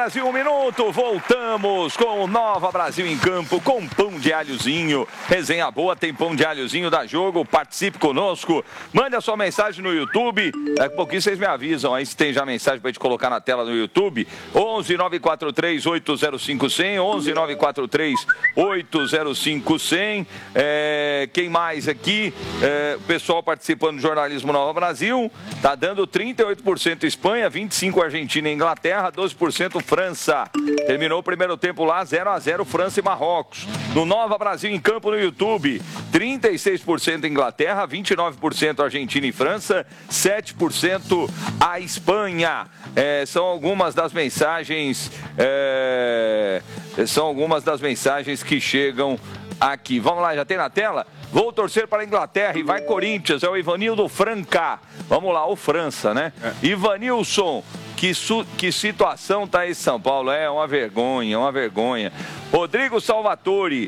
horas e 1 minuto, voltamos com o Nova Brasil em Campo, com pão de alhozinho, resenha boa, tem pão de alhozinho da Jogo, participe conosco, mande a sua mensagem no YouTube, daqui a pouquinho vocês me avisam aí se tem já mensagem pra gente colocar na tela no YouTube, 11 943 805 100, 11 943 805 100, quem mais aqui, o pessoal participando do Jornalismo Nova Brasil, tá dando 38% Espanha, 25% Argentina e Inglaterra, 12% França. Terminou o primeiro tempo lá, 0-0 França e Marrocos. No Nova Brasil em Campo no YouTube, 36% Inglaterra, 29% Argentina e França, 7% a Espanha. São algumas das mensagens que chegam aqui. Vamos lá, já tem na tela? Vou torcer para a Inglaterra e vai Corinthians, é o Ivanildo Franca. Vamos lá, o França, né? Ivanilson, que situação tá aí em São Paulo? É uma vergonha, uma vergonha. Rodrigo Salvatore,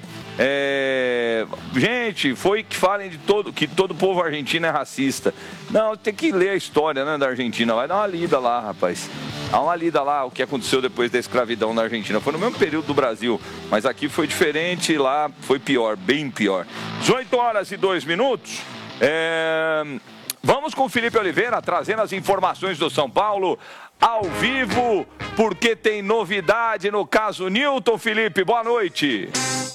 gente, foi que falem que todo povo argentino é racista. Não, tem que ler a história, né, da Argentina. Vai dar uma lida lá, rapaz. Dá uma lida lá, o que aconteceu depois da escravidão na Argentina. Foi no mesmo período do Brasil, mas aqui foi diferente, lá foi pior, bem pior. 18 horas e 2 minutos. Vamos com o Felipe Oliveira, trazendo as informações do São Paulo, ao vivo, porque tem novidade no caso Newton. Felipe, boa noite.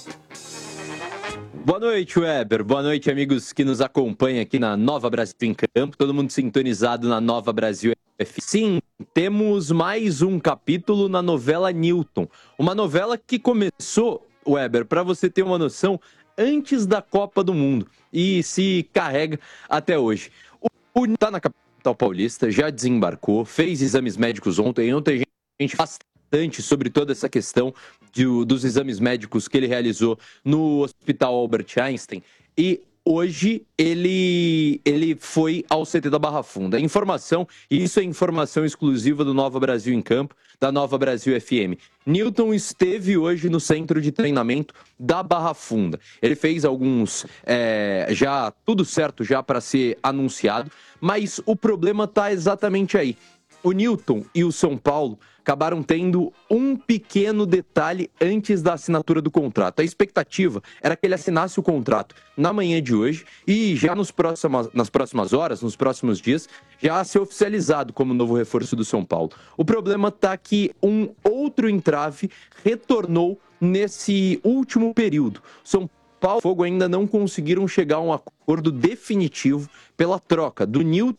Boa noite, Weber. Boa noite, amigos que nos acompanham aqui na Nova Brasil em Campo. Todo mundo sintonizado na Nova Brasil F. Sim, temos mais um capítulo na novela Newton. Uma novela que começou, Weber, para você ter uma noção, antes da Copa do Mundo e se carrega até hoje. O está na capital paulista, já desembarcou, fez exames médicos ontem. Ontem a gente bastante sobre toda essa questão dos exames médicos que ele realizou no Hospital Albert Einstein. E hoje ele foi ao CT da Barra Funda. Informação, e isso é informação exclusiva do Nova Brasil em Campo, da Nova Brasil FM. Newton esteve hoje no centro de treinamento da Barra Funda. Ele fez alguns, já tudo certo já para ser anunciado, mas o problema está exatamente aí. O Newton e o São Paulo acabaram tendo um pequeno detalhe antes da assinatura do contrato. A expectativa era que ele assinasse o contrato na manhã de hoje e já nas próximas horas, nos próximos dias, já ser oficializado como novo reforço do São Paulo. O problema está que um outro entrave retornou nesse último período. São Paulo e Fogo ainda não conseguiram chegar a um acordo definitivo pela troca do Newton.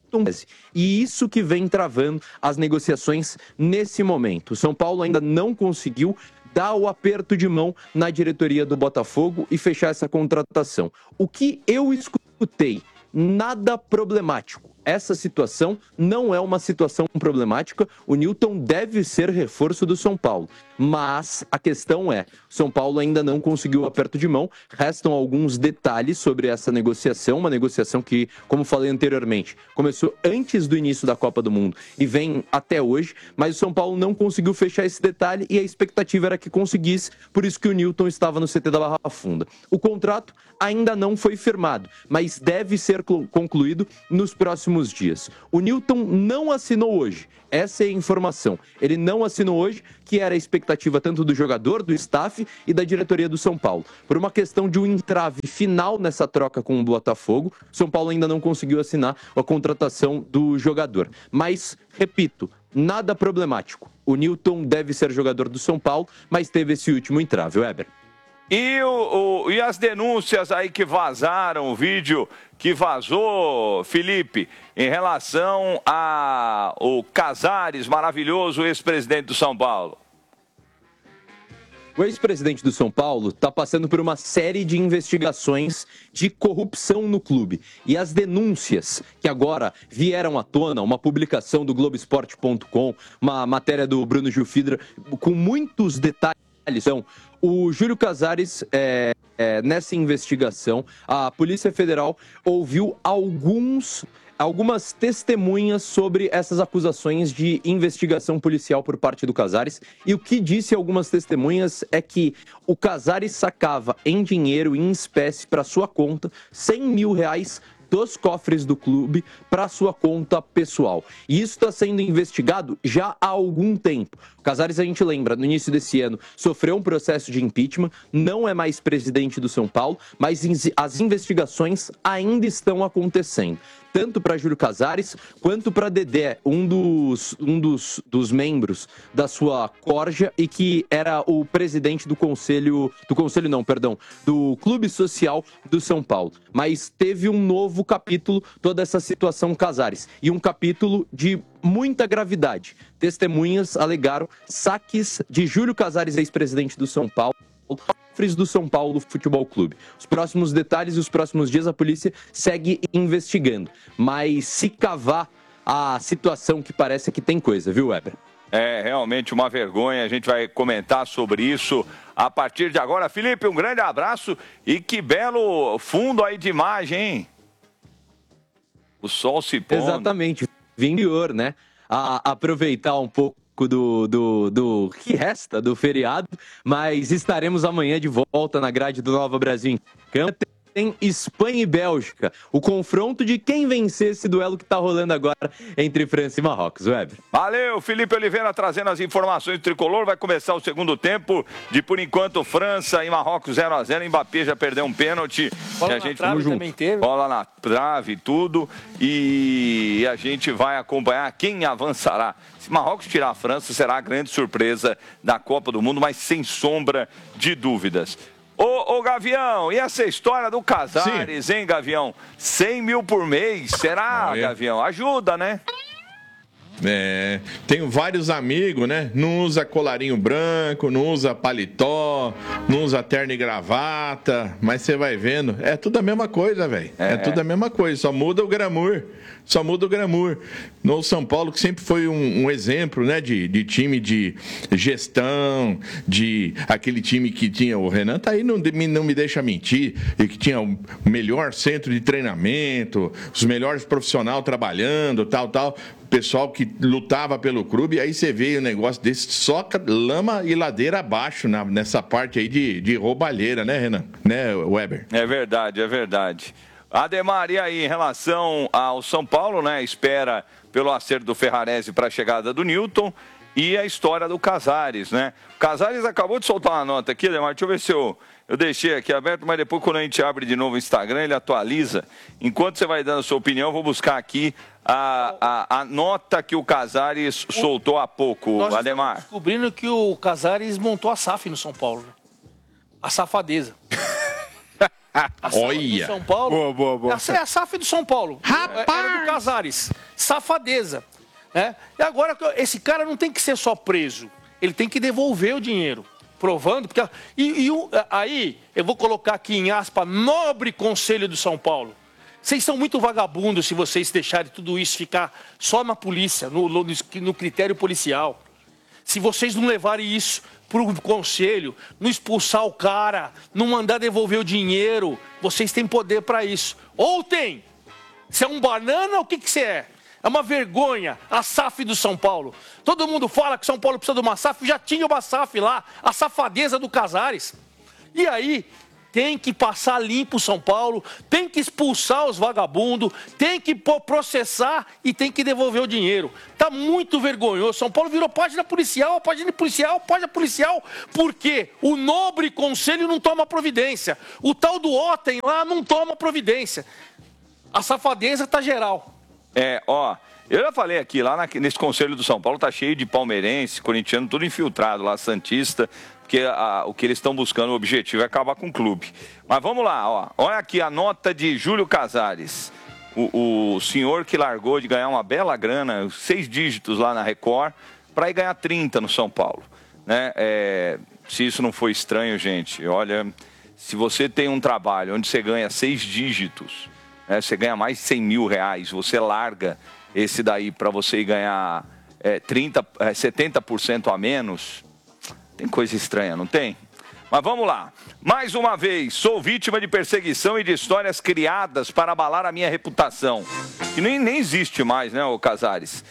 E isso que vem travando as negociações nesse momento. O São Paulo ainda não conseguiu dar o aperto de mão na diretoria do Botafogo e fechar essa contratação. O que eu escutei, nada problemático. Essa situação não é uma situação problemática. O Newton deve ser reforço do São Paulo. Mas a questão é, São Paulo ainda não conseguiu o aperto de mão. Restam alguns detalhes sobre essa negociação. Uma negociação que, como falei anteriormente, começou antes do início da Copa do Mundo e vem até hoje. Mas o São Paulo não conseguiu fechar esse detalhe e a expectativa era que conseguisse. Por isso que o Newton estava no CT da Barra Funda. O contrato ainda não foi firmado, mas deve ser concluído nos próximos dias. O Newton não assinou hoje. Essa é a informação. Ele não assinou hoje, que era a expectativa tanto do jogador, do staff e da diretoria do São Paulo. Por uma questão de um entrave final nessa troca com o Botafogo, São Paulo ainda não conseguiu assinar a contratação do jogador. Mas, repito, nada problemático. O Newton deve ser jogador do São Paulo, mas teve esse último entrave, Weber. E as denúncias aí que vazaram, o vídeo que vazou, Felipe, em relação ao Casares, maravilhoso ex-presidente do São Paulo? O ex-presidente do São Paulo está passando por uma série de investigações de corrupção no clube. E as denúncias que agora vieram à tona, uma publicação do Globoesporte.com, uma matéria do Bruno Gilfidra, com muitos detalhes, são... O Júlio Casares, nessa investigação, a Polícia Federal ouviu algumas testemunhas sobre essas acusações de investigação policial por parte do Casares. E o que disse algumas testemunhas é que o Casares sacava em dinheiro, em espécie, para sua conta, R$100 mil dos cofres do clube para sua conta pessoal. E isso está sendo investigado já há algum tempo. O Casares, a gente lembra, no início desse ano, sofreu um processo de impeachment, não é mais presidente do São Paulo, mas as investigações ainda estão acontecendo. Tanto para Júlio Casares, quanto para Dedé, um dos membros da sua corja e que era o presidente do do Clube Social do São Paulo. Mas teve um novo capítulo, toda essa situação Casares, e um capítulo de muita gravidade. Testemunhas alegaram saques de Júlio Casares, ex-presidente do São Paulo, cofres do São Paulo Futebol Clube. Os próximos detalhes e os próximos dias a polícia segue investigando. Mas se cavar a situação que parece que tem coisa, viu, Weber? É realmente uma vergonha, a gente vai comentar sobre isso a partir de agora. Felipe, um grande abraço e que belo fundo aí de imagem, hein? O sol se pondo. Exatamente, vingador, né? Aproveitar um pouco do que resta do feriado, mas estaremos amanhã de volta na grade do Nova Brasil em Campo. Tem Espanha e Bélgica, o confronto de quem vencer esse duelo que está rolando agora entre França e Marrocos. Weber. Valeu, Felipe Oliveira trazendo as informações do Tricolor. Vai começar o segundo tempo de, por enquanto, França e Marrocos 0-0. Mbappé já perdeu um pênalti. Bola e a na gente trave também teve. Bola na trave, tudo. E a gente vai acompanhar quem avançará. Se Marrocos tirar a França, será a grande surpresa da Copa do Mundo, mas sem sombra de dúvidas. Ô Gavião, e essa história do Casares, hein, Gavião? 100 mil por mês, será, Gavião? Ajuda, né? Tenho vários amigos, né? Não usa colarinho branco, não usa paletó, não usa terno e gravata, mas você vai vendo, é tudo a mesma coisa, velho. É tudo a mesma coisa, só muda o glamour. Só muda o glamour. No São Paulo, que sempre foi um exemplo, né, de time de gestão, de aquele time que tinha... O Renan tá aí, não me deixa mentir, e que tinha o melhor centro de treinamento, os melhores profissionais trabalhando, tal. O pessoal que lutava pelo clube, aí você vê um negócio desse, só lama e ladeira abaixo nessa parte aí de roubalheira, né, Renan? Né, Weber? É verdade, é verdade. Ademar, e aí, em relação ao São Paulo, né? Espera pelo acerto do Ferrarese para a chegada do Newton e a história do Casares, né? O Casares acabou de soltar uma nota aqui, Ademar, deixa eu ver se eu deixei aqui aberto, mas depois quando a gente abre de novo o Instagram, ele atualiza. Enquanto você vai dando a sua opinião, eu vou buscar aqui a nota que o Casares soltou há pouco, Nós Ademar. Estamos descobrindo que o Casares montou a SAF no São Paulo. A safadeza. Olha! São Paulo. Boa. Essa é a SAF do São Paulo. Rapaz! Era do Casares. Safadeza. Né? E agora, esse cara não tem que ser só preso. Ele tem que devolver o dinheiro. Provando. Porque, aí, eu vou colocar aqui em aspa, nobre conselho do São Paulo. Vocês são muito vagabundos se vocês deixarem tudo isso ficar só na polícia, no critério policial. Se vocês não levarem isso para o conselho, não expulsar o cara, não mandar devolver o dinheiro, vocês têm poder para isso. Ou tem. Você é um banana ou o que você é? É uma vergonha a SAF do São Paulo. Todo mundo fala que São Paulo precisa de uma SAF, já tinha uma SAF lá, a safadeza do Casares. E aí, tem que passar limpo o São Paulo, tem que expulsar os vagabundos, tem que processar e tem que devolver o dinheiro. Tá muito vergonhoso. São Paulo virou página policial, página policial, porque o nobre conselho não toma providência. O tal do Otten lá não toma providência. A safadeza tá geral. Eu já falei aqui, lá nesse conselho do São Paulo tá cheio de palmeirense, corintiano, tudo infiltrado lá, santista, porque o que eles estão buscando, o objetivo é acabar com o clube. Mas vamos lá, olha aqui a nota de Júlio Casares, o senhor que largou de ganhar uma bela grana, 6 dígitos lá na Record, para ir ganhar 30 no São Paulo. Né? Se isso não foi estranho, gente, olha, se você tem um trabalho onde você ganha 6 dígitos, né, você ganha mais de 100 mil reais, você larga esse daí para você ir ganhar 70% a menos, tem coisa estranha, não tem? Mas vamos lá. Mais uma vez, sou vítima de perseguição e de histórias criadas para abalar a minha reputação. que nem existe mais, né, o Casares?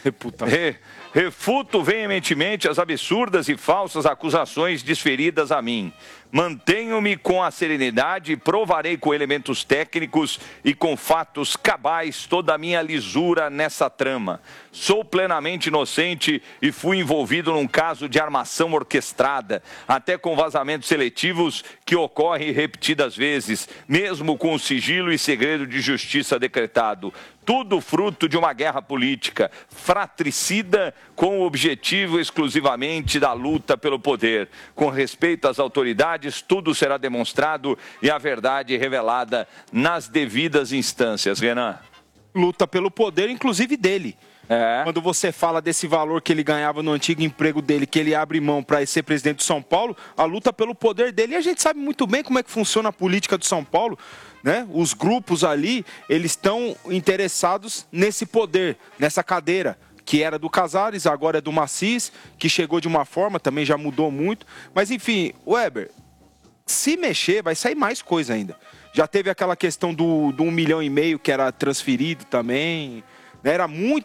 Refuto veementemente as absurdas e falsas acusações desferidas a mim. Mantenho-me com a serenidade e provarei com elementos técnicos e com fatos cabais toda a minha lisura nessa trama. Sou plenamente inocente e fui envolvido num caso de armação orquestrada, até com vazamentos seletivos que ocorrem repetidas vezes, mesmo com o sigilo e segredo de justiça decretado. Tudo fruto de uma guerra política, fratricida com o objetivo exclusivamente da luta pelo poder. Com respeito às autoridades, tudo será demonstrado e a verdade revelada nas devidas instâncias. Renan. Luta pelo poder, inclusive dele. Quando você fala desse valor que ele ganhava no antigo emprego dele, que ele abre mão para ser presidente de São Paulo, a luta pelo poder dele. E a gente sabe muito bem como é que funciona a política de São Paulo, né? Os grupos ali, eles estão interessados nesse poder, nessa cadeira, que era do Casares, agora é do Macis, que chegou de uma forma, também já mudou muito. Mas enfim, Weber, se mexer, vai sair mais coisa ainda. Já teve aquela questão do 1,5 milhão que era transferido também. Era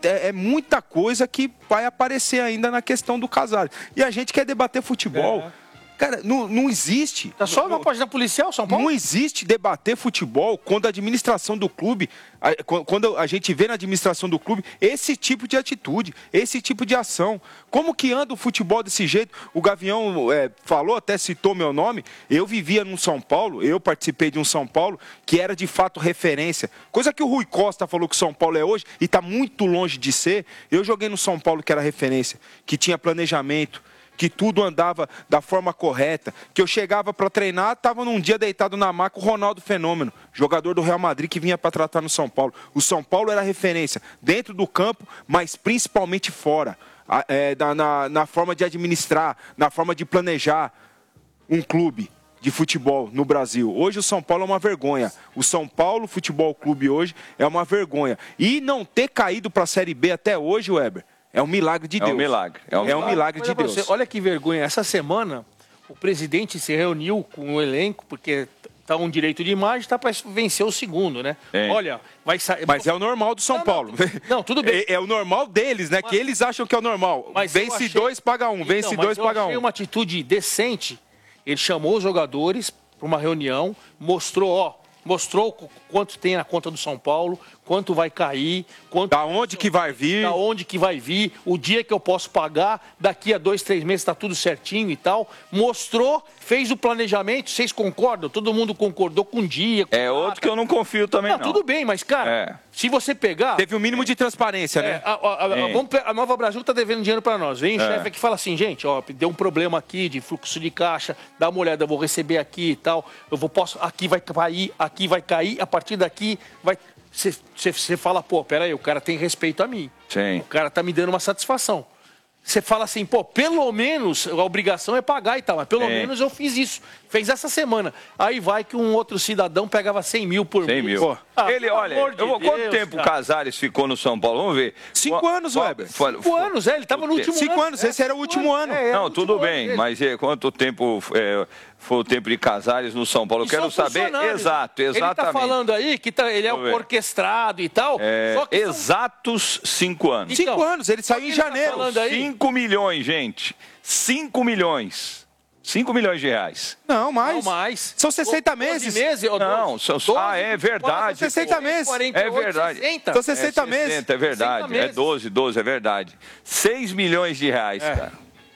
muita coisa que vai aparecer ainda na questão do Casares. E a gente quer debater futebol. Cara, não existe. Tá só uma página policial, São Paulo? Não existe debater futebol quando a administração do clube, quando a gente vê na administração do clube esse tipo de atitude, esse tipo de ação. Como que anda o futebol desse jeito? O Gavião falou, até citou meu nome. Eu vivia num São Paulo, eu participei de um São Paulo que era de fato referência. Coisa que o Rui Costa falou que o São Paulo é hoje e está muito longe de ser. Eu joguei no São Paulo que era referência, que tinha planejamento, que tudo andava da forma correta, que eu chegava para treinar, estava num dia deitado na maca o Ronaldo Fenômeno, jogador do Real Madrid que vinha para tratar no São Paulo. O São Paulo era referência dentro do campo, mas principalmente fora, na forma de administrar, na forma de planejar um clube de futebol no Brasil. Hoje o São Paulo é uma vergonha. O São Paulo Futebol Clube hoje é uma vergonha. E não ter caído para a Série B até hoje, Weber, é um milagre de Deus. É um milagre. É um milagre de Deus. Você, olha que vergonha. Essa semana, o presidente se reuniu com o elenco, porque tá um direito de imagem, está para vencer o segundo, né? Olha, vai sair. Mas é o normal do São Paulo. Não, tudo bem. É o normal deles, né? Que eles acham que é o normal. Vence dois, paga um. Vence dois, paga um. Achei uma atitude decente. Ele chamou os jogadores para uma reunião, mostrou quanto tem na conta do São Paulo, quanto vai cair, da onde que vai vir, o dia que eu posso pagar, daqui a 2, 3 meses está tudo certinho e tal. Mostrou, fez o planejamento, vocês concordam? Todo mundo concordou com o dia. Com outro que eu não confio também, não. Tudo bem, mas, cara, se você pegar... Teve um mínimo de transparência, né? A Nova Brasil está devendo dinheiro para nós. Vem o chefe aqui e fala assim, gente, ó, deu um problema aqui de fluxo de caixa, dá uma olhada, eu vou receber aqui e tal, aqui vai cair, a partir daqui vai... Você fala, pô, peraí, o cara tem respeito a mim. Sim. O cara tá me dando uma satisfação. Você fala assim, pô, pelo menos a obrigação é pagar e tal, mas pelo menos eu fiz isso. Fez essa semana. Aí vai que um outro cidadão pegava 100 mil por mês. 100 mil. Pô, ele, olha, quanto tempo o Casares ficou no São Paulo? Vamos ver. 5 anos, Weber. 5 anos, ele tava no último ano. 5 anos, esse era o último ano. Não, tudo bem, mas quanto tempo foi o tempo de Casares no São Paulo? Eu quero saber. Exato, exatamente. Ele tá falando aí que ele é orquestrado e tal. Só que exatos 5 anos. 5 anos, ele saiu em janeiro. 5 milhões, gente. 5 milhões. 5 milhões de reais. Não, mais. São 60 meses. Não, é verdade. São 60 meses. 48, é verdade. 60. São 60 meses. É verdade. É 12, é verdade. 6 milhões de reais, cara.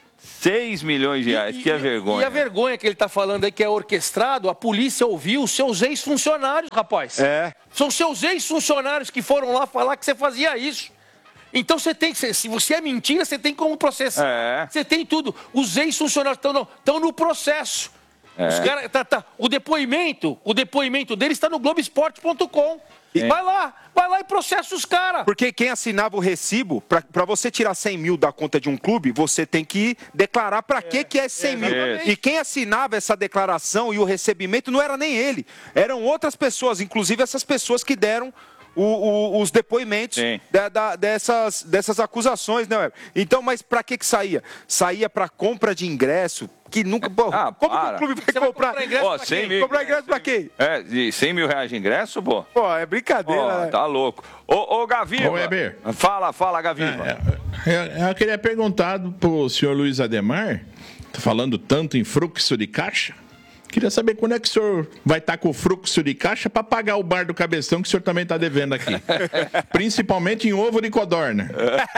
6 milhões de reais, que é vergonha. E a vergonha que ele está falando aí, que é orquestrado, a polícia ouviu os seus ex-funcionários, rapaz. São seus ex-funcionários que foram lá falar que você fazia isso. Então você tem, se você é mentira, você tem como processar. Você tem tudo. Os ex-funcionários estão no processo. Os cara, o depoimento deles está no Globoesporte.com. Vai lá e processa os caras. Porque quem assinava o recibo, para você tirar 100 mil da conta de um clube, você tem que declarar para que é 100 mil. E quem assinava essa declaração e o recebimento não era nem ele. Eram outras pessoas, inclusive essas pessoas que deram os depoimentos dessas acusações, né, Weber? Então, mas para que saía? Saía para compra de ingresso, que nunca... Como que o clube vai comprar ingresso? 100 mil. Comprar ingresso pra quê? De 100 mil reais de ingresso, pô? Pô, é brincadeira. Tá louco. Ô, Gaviva. Ô, Weber. Fala, Gaviva. Eu queria perguntar pro senhor Luiz Ademar, tá falando tanto em fluxo de caixa, queria saber quando é que o senhor vai estar com o fluxo de caixa para pagar o bar do Cabeção que o senhor também está devendo aqui. Principalmente em ovo de codorna.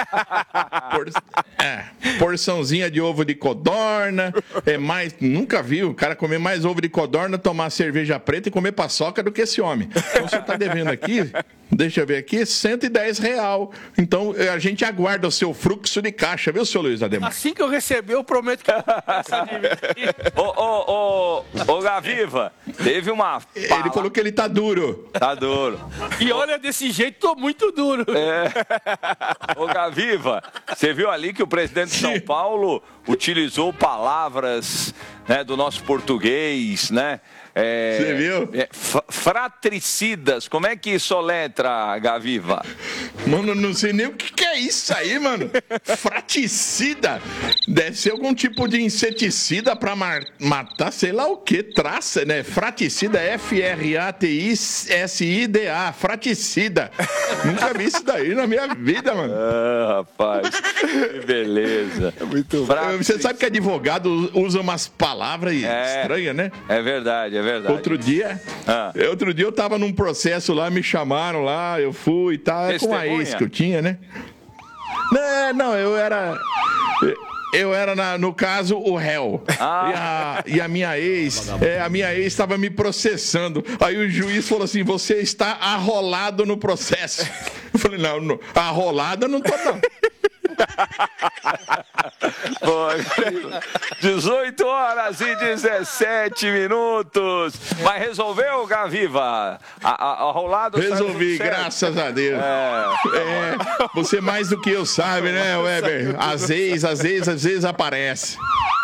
Porçãozinha de ovo de codorna. Nunca vi o cara comer mais ovo de codorna, tomar cerveja preta e comer paçoca do que esse homem. Então o senhor está devendo aqui, deixa eu ver aqui, R$110. Então a gente aguarda o seu fluxo de caixa, viu, senhor Luiz Ademar? Assim que eu receber, eu prometo que eu vou pagar essa dívida. Ô, Gaviva, teve uma... Ele falou que ele tá duro. Tá duro. E olha, desse jeito, tô muito duro. Ô, Gaviva, você viu ali que o presidente de São Paulo utilizou palavras, né, do nosso português, né? Você viu? Fratricidas. Como é que soletra, Gaviva? Mano, não sei nem o que é isso aí, mano. Fraticida. Deve ser algum tipo de inseticida pra matar, sei lá o que. Traça, né? Fraticida, Fraticida. Fraticida. Nunca vi isso daí na minha vida, mano. Rapaz. Que beleza. Muito bom. Você sabe que advogado usa umas palavras estranhas, né? É verdade. Outro dia eu tava num processo lá, me chamaram lá, eu fui e tal, com a ex que eu tinha, né? Não, eu era, no caso, o réu. E a minha ex estava me processando. Aí o juiz falou assim, você está arrolado no processo. Eu falei, não, arrolado eu não tô, não. 18 horas e 17 minutos. Mas resolveu, Gaviva? Rolado. Resolvi, graças a Deus. Você mais do que eu sabe, né, Weber? Às vezes aparece.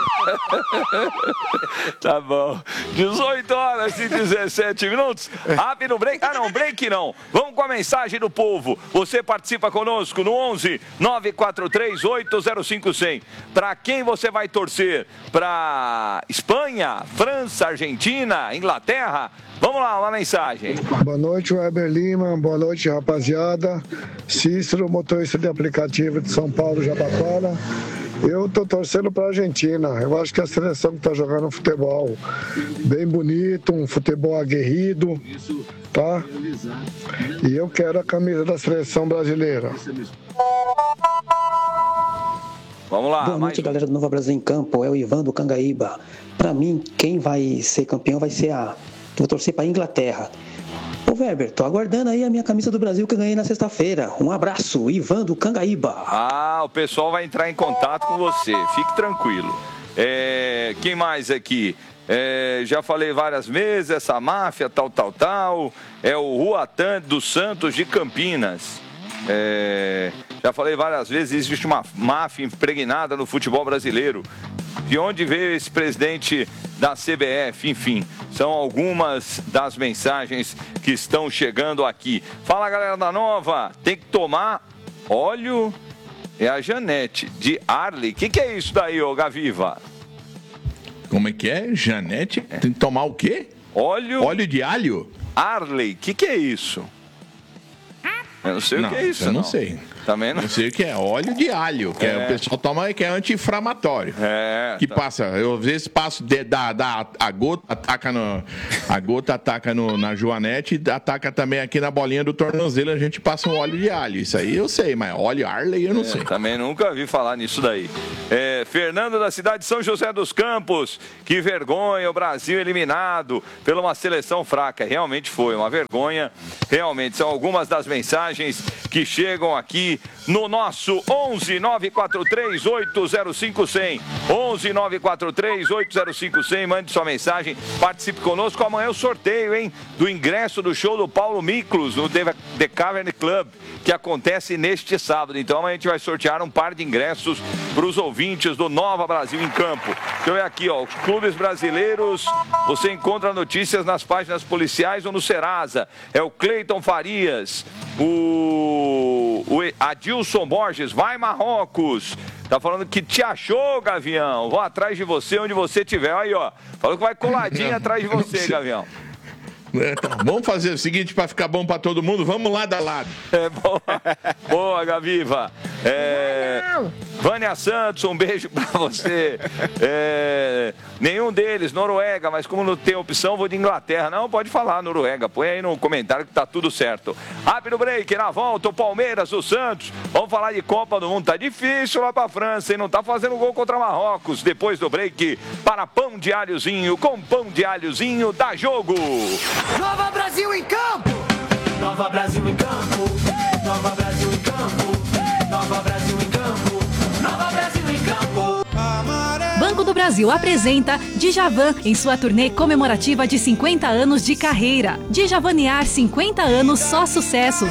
Tá bom. 18 horas e 17 minutos. Rápido break. Não, break não. Vamos com a mensagem do povo. Você participa conosco no 11 943 805 100. Para quem você vai torcer? Para Espanha, França, Argentina, Inglaterra? Vamos lá, uma mensagem. Boa noite, Weber Lima. Boa noite, rapaziada. Cícero, motorista de aplicativo de São Paulo, Jabaquara. Eu tô torcendo para a Argentina. Eu acho que a seleção que tá jogando um futebol bem bonito, um futebol aguerrido, tá? E eu quero a camisa da seleção brasileira. Vamos lá. Boa noite, galera do Nova Brasil em Campo. É o Ivan do Cangaíba. Para mim, quem vai ser campeão vai ser Vou torcer para a Inglaterra. Ô Weber, tô aguardando aí a minha camisa do Brasil que eu ganhei na sexta-feira. Um abraço, Ivan do Cangaíba. O pessoal vai entrar em contato com você. Fique tranquilo. Quem mais aqui? Já falei várias vezes, essa máfia, tal. É o Ruatan dos Santos de Campinas. Já falei várias vezes, existe uma máfia impregnada no futebol brasileiro. De onde veio esse presidente da CBF? Enfim, são algumas das mensagens que estão chegando aqui. Fala, galera da Nova, tem que tomar óleo. É a Janete, de Arley. O que é isso daí, ô Gaviva? Como é que é? Janete? Tem que tomar o quê? Óleo de alho? Arley, o que é isso? Eu não sei o que é isso, eu não sei. Também não. Eu sei o que é óleo de alho, que o pessoal toma, que é anti-inflamatório. Que passa, eu às vezes passo a gota ataca na Joanete e ataca também aqui na bolinha do tornozelo, a gente passa um óleo de alho. Isso aí eu sei, mas óleo Arley eu não sei. Também nunca vi falar nisso daí. Fernando da cidade de São José dos Campos, que vergonha, o Brasil eliminado pela uma seleção fraca. Realmente foi uma vergonha, realmente. São algumas das mensagens que chegam aqui aqui no nosso 11 943 805 100. 11 943 805 100. Mande sua mensagem, participe conosco. Amanhã o sorteio, hein? Do ingresso do show do Paulo Miklos no The Cavern Club, que acontece neste sábado. Então amanhã a gente vai sortear um par de ingressos para os ouvintes do Nova Brasil em Campo. Deixa eu ver aqui, ó, os clubes brasileiros, você encontra notícias nas páginas policiais ou no Serasa. É o Cleiton Farias, o Adilson Borges, vai Marrocos. Tá falando que te achou, Gavião. Vou atrás de você onde você estiver. Aí, ó. Falou que vai coladinho atrás de você, Gavião. Então, vamos fazer o seguinte para ficar bom para todo mundo. Vamos lado a lado. Boa, boa, Gaviva. Vânia Santos, um beijo para você. Nenhum deles, Noruega, mas como não tem opção, vou de Inglaterra. Não, pode falar, Noruega. Põe aí no comentário que tá tudo certo. Rápido break, na volta, o Palmeiras, o Santos. Vamos falar de Copa do Mundo. Tá difícil lá pra França, hein? Não tá fazendo gol contra Marrocos. Depois do break, para Pão de Alhozinho. Com Pão de Alhozinho, dá jogo. Nova Brasil em campo! Nova Brasil em campo! Nova Brasil em campo! Nova Brasil em campo! Nova Brasil em campo! Banco do Brasil apresenta Djavan em sua turnê comemorativa de 50 anos de carreira. Djavanear 50 anos, só sucessos.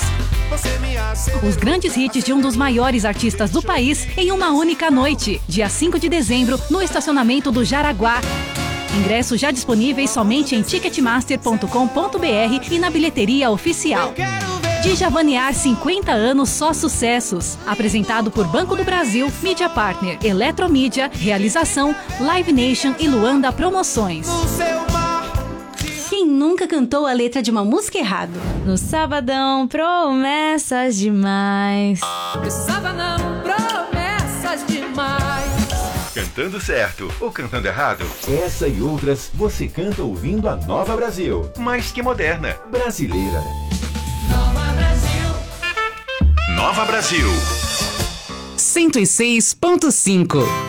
Os grandes hits de um dos maiores artistas do país em uma única noite. Dia 5 de dezembro, no estacionamento do Jaraguá. Ingressos já disponíveis somente em ticketmaster.com.br e na bilheteria oficial. Djavanear 50 anos, só sucessos. Apresentado por Banco do Brasil, Mídia Partner, Eletromídia, Realização, Live Nation e Luanda Promoções. Quem nunca cantou a letra de uma música errado? No sabadão, promessas demais. No sabadão, promessas demais. Cantando certo ou cantando errado? Essa e outras você canta ouvindo a Nova Brasil. Mais que moderna, brasileira. Nova Brasil. Nova Brasil. 106.5